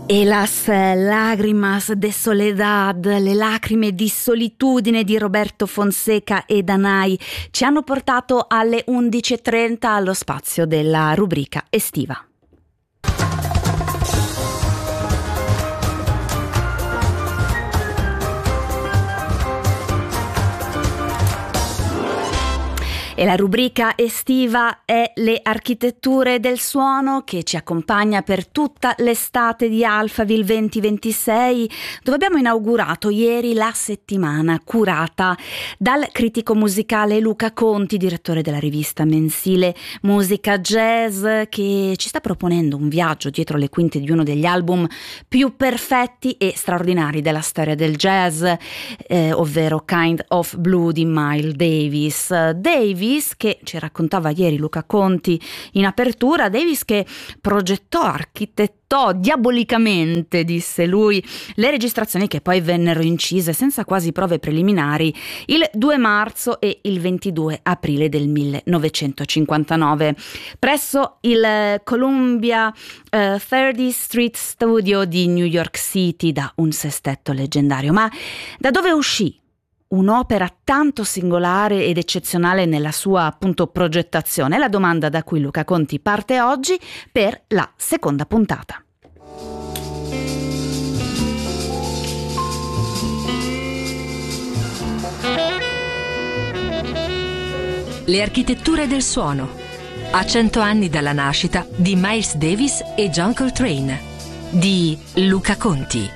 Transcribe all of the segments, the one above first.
E las lágrimas de soledad, le lacrime di solitudine di Roberto Fonseca e Danai ci hanno portato alle 11:30 allo spazio della rubrica estiva. E la rubrica estiva è Le architetture del suono, che ci accompagna per tutta l'estate di Alphaville 2026, dove abbiamo inaugurato ieri la settimana curata dal critico musicale Luca Conti, direttore della rivista mensile Musica Jazz, che ci sta proponendo un viaggio dietro le quinte di uno degli album più perfetti e straordinari della storia del jazz, ovvero Kind of Blue di Miles Davis, che ci raccontava ieri Luca Conti in apertura, Davis che progettò, architettò diabolicamente, disse lui, le registrazioni che poi vennero incise senza quasi prove preliminari il 2 marzo e il 22 aprile del 1959 presso il Columbia 30th Street Studio di New York City, da un sestetto leggendario. Ma da dove uscì un'opera tanto singolare ed eccezionale nella sua, appunto, progettazione? È la domanda da cui Luca Conti parte oggi per la seconda puntata. Le architetture del suono. A 100 anni dalla nascita di Miles Davis e John Coltrane, di Luca Conti.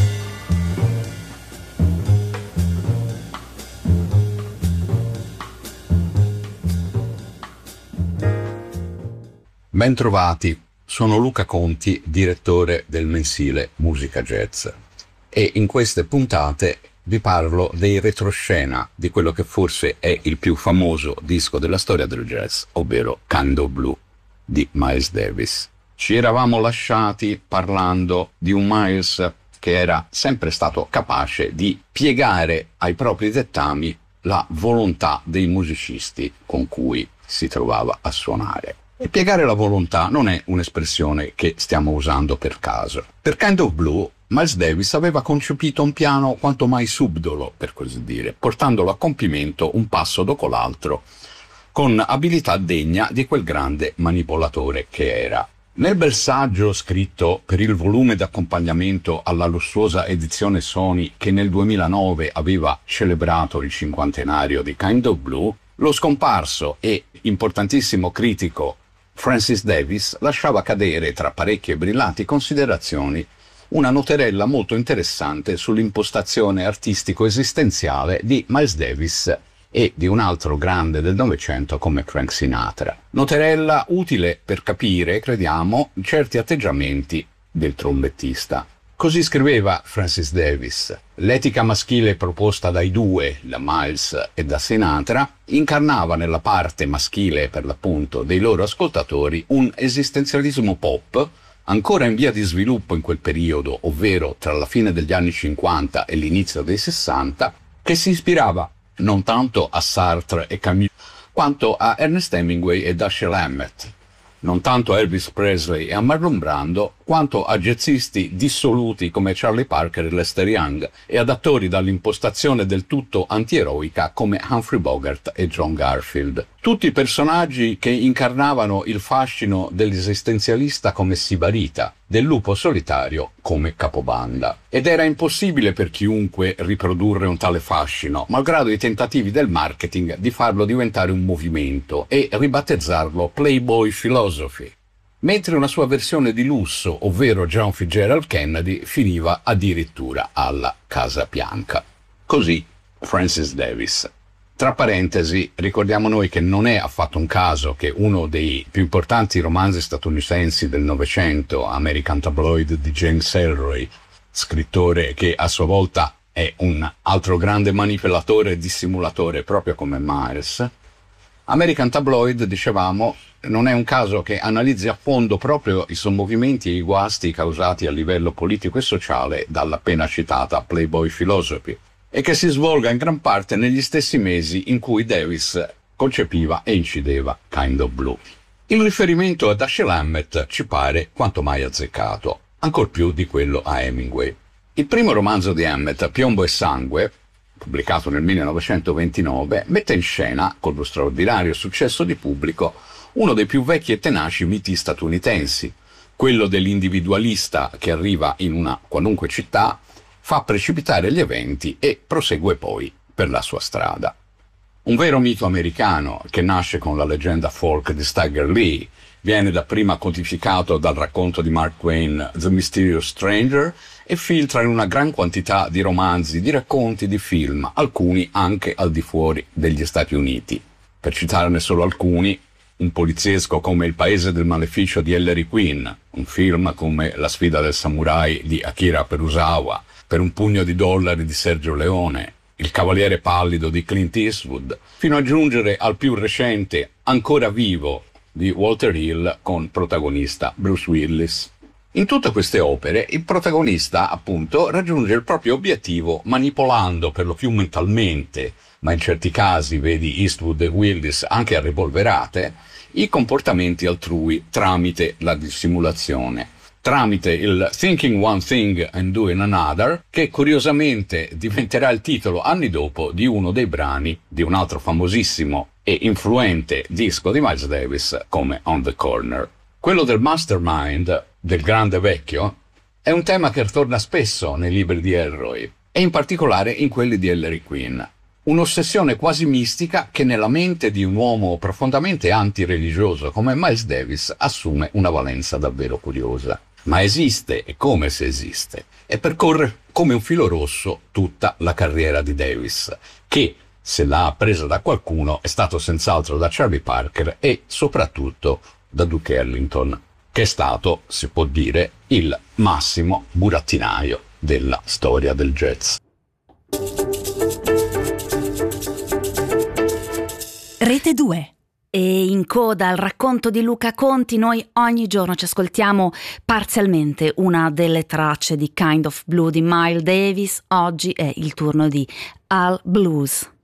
Bentrovati, sono Luca Conti, direttore del mensile Musica Jazz, e in queste puntate vi parlo dei retroscena di quello che forse è il più famoso disco della storia del jazz, ovvero Kind of Blue di Miles Davis. Ci eravamo lasciati parlando di un Miles che era sempre stato capace di piegare ai propri dettami la volontà dei musicisti con cui si trovava a suonare. E piegare la volontà non è un'espressione che stiamo usando per caso. Per Kind of Blue, Miles Davis aveva concepito un piano quanto mai subdolo, per così dire, portandolo a compimento un passo dopo l'altro, con abilità degna di quel grande manipolatore che era. Nel bel saggio scritto per il volume d'accompagnamento alla lussuosa edizione Sony, che nel 2009 aveva celebrato il cinquantenario di Kind of Blue, lo scomparso e importantissimo critico Francis Davis lasciava cadere, tra parecchie brillanti considerazioni, una noterella molto interessante sull'impostazione artistico-esistenziale di Miles Davis e di un altro grande del Novecento come Frank Sinatra. Noterella utile per capire, crediamo, certi atteggiamenti del trombettista. Così scriveva Francis Davis: l'etica maschile proposta dai due, da Miles e da Sinatra, incarnava nella parte maschile, per l'appunto, dei loro ascoltatori un esistenzialismo pop, ancora in via di sviluppo in quel periodo, ovvero tra la fine degli anni 50 e l'inizio dei 60, che si ispirava non tanto a Sartre e Camus, quanto a Ernest Hemingway e Dashiell Hammett, non tanto a Elvis Presley e a Marlon Brando, quanto a jazzisti dissoluti come Charlie Parker e Lester Young, e ad attori dall'impostazione del tutto antieroica come Humphrey Bogart e John Garfield. Tutti personaggi che incarnavano il fascino dell'esistenzialista come sibarita, del lupo solitario come capobanda. Ed era impossibile per chiunque riprodurre un tale fascino, malgrado i tentativi del marketing di farlo diventare un movimento e ribattezzarlo Playboy Philosophy, mentre una sua versione di lusso, ovvero John Fitzgerald Kennedy, finiva addirittura alla Casa Bianca. Così Francis Davis. Tra parentesi, ricordiamo noi che non è affatto un caso che uno dei più importanti romanzi statunitensi del Novecento, American Tabloid di James Ellroy, scrittore che a sua volta è un altro grande manipolatore e dissimulatore proprio come Miles, American Tabloid, dicevamo, non è un caso che analizzi a fondo proprio i sommovimenti e i guasti causati a livello politico e sociale dalla appena citata Playboy Philosophy, e che si svolga in gran parte negli stessi mesi in cui Davis concepiva e incideva Kind of Blue. Il riferimento a Dashiell Hammett ci pare quanto mai azzeccato. ancor più di quello a Hemingway. Il primo romanzo di Hammett, Piombo e sangue, pubblicato nel 1929, mette in scena, con lo straordinario successo di pubblico, uno dei più vecchi e tenaci miti statunitensi, quello dell'individualista che arriva in una qualunque città, fa precipitare gli eventi e prosegue poi per la sua strada. Un vero mito americano che nasce con la leggenda folk di Stagger Lee, viene dapprima codificato dal racconto di Mark Twain The Mysterious Stranger e filtra in una gran quantità di romanzi, di racconti, di film, alcuni anche al di fuori degli Stati Uniti. Per citarne solo alcuni, un poliziesco come Il paese del maleficio di Ellery Queen, un film come La sfida del samurai di Akira Kurosawa, Per un pugno di dollari di Sergio Leone, Il cavaliere pallido di Clint Eastwood, fino a giungere al più recente Ancora vivo di Walter Hill con protagonista Bruce Willis. In tutte queste opere il protagonista, appunto, raggiunge il proprio obiettivo manipolando per lo più mentalmente, ma in certi casi, vedi Eastwood e Willis, anche a rivolverate, i comportamenti altrui tramite la dissimulazione, tramite il thinking one thing and doing another, che curiosamente diventerà il titolo anni dopo di uno dei brani di un altro famosissimo e influente disco di Miles Davis come On the Corner. Quello del mastermind, del grande vecchio, è un tema che torna spesso nei libri di Ellroy e in particolare in quelli di Ellery Queen. Un'ossessione quasi mistica che nella mente di un uomo profondamente antireligioso come Miles Davis assume una valenza davvero curiosa. Ma esiste, e come se esiste, e percorre come un filo rosso tutta la carriera di Davis, che, se l'ha appresa da qualcuno, è stato senz'altro da Charlie Parker e soprattutto da Duke Ellington, che è stato, si può dire, il massimo burattinaio della storia del jazz. Rete 2. E in coda al racconto di Luca Conti noi ogni giorno ci ascoltiamo parzialmente una delle tracce di Kind of Blue di Miles Davis. Oggi è il turno di Al Blues.